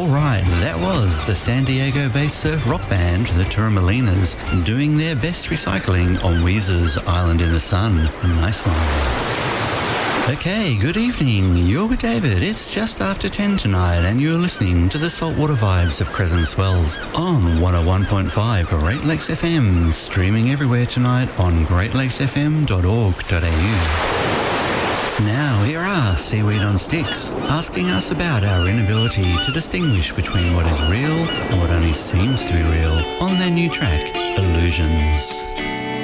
Alright, that was the San Diego-based surf rock band, the Turmalinas, doing their best recycling on Weezer's Island in the Sun. Nice one. Okay, good evening. You're with David. It's just after 10 tonight and you're listening to the Saltwater Vibes of Crescent Swells on 101.5 Great Lakes FM, streaming everywhere tonight on greatlakesfm.org.au. Now, here are Seaweed on Sticks, asking us about our inability to distinguish between what is real and what only seems to be real on their new track, Illusions.